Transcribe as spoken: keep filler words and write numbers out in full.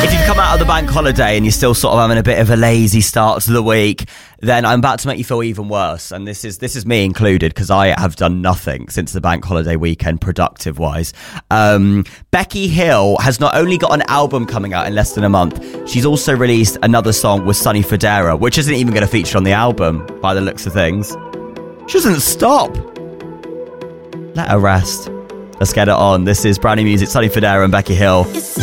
If you've come out of the bank holiday and you're still sort of having a bit of a lazy start to the week, then I'm about to make you feel even worse. And this is this is me included, because I have done nothing since the bank holiday weekend, productive wise. Um, Becky Hill has not only got an album coming out in less than a month, she's also released another song with Sonny Fodera, which isn't even going to feature on the album by the looks of things. She doesn't stop. Let her rest. Let's get it on. This is brand new music, Sonny Fodera and Becky Hill. It's